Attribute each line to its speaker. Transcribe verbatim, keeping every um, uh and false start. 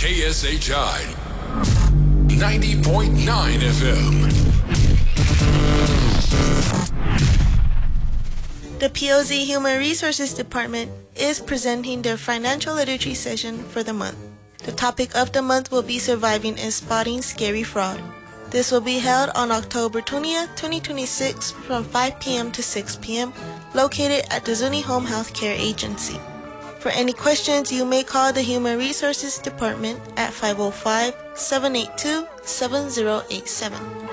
Speaker 1: K S H I ninety point nine F M.
Speaker 2: The P O Z Human Resources Department is presenting their financial literacy session for the month. The topic of the month will be surviving and spotting scary fraud. This will be held on October twentieth, twenty twenty-six from five p.m. to six p.m. located at the Zuni Home Health Care Agency. For any questions, you may call the Human Resources Department at five oh five, seven eight two, seven oh eight seven.